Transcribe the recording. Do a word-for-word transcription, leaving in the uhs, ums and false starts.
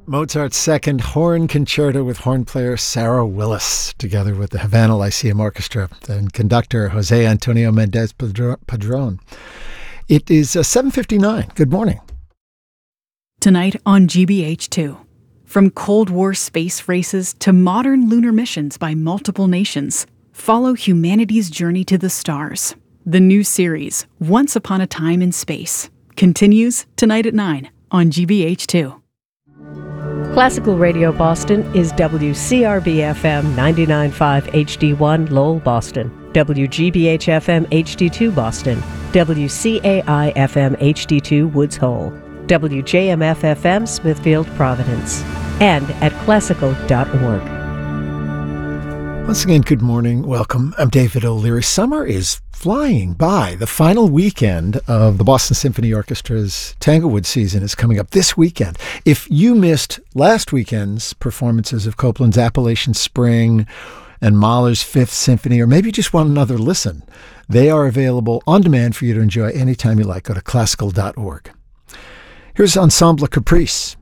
Mozart's Second Horn Concerto with horn player Sarah Willis, together with the Havana Lyceum Orchestra and conductor Jose Antonio Mendez Padron. It is uh, seven fifty-nine. Good morning. Tonight on G B H two. From Cold War space races to modern lunar missions by multiple nations, follow humanity's journey to the stars. The new series, Once Upon a Time in Space, continues tonight at nine on G B H two. Classical Radio Boston is W C R B F M ninety-nine point five H D one Lowell, Boston, W G B H F M H D two Boston, W C A I F M H D two Woods Hole, W J M F F M Smithfield, Providence, and at classical dot org. Once again, good morning. Welcome. I'm David O'Leary. Summer is flying by. The final weekend of the Boston Symphony Orchestra's Tanglewood season is coming up this weekend. If you missed last weekend's performances of Copland's Appalachian Spring and Mahler's Fifth Symphony, or maybe just want another listen, they are available on demand for you to enjoy anytime you like. Go to classical dot org. Here's Ensemble Caprice.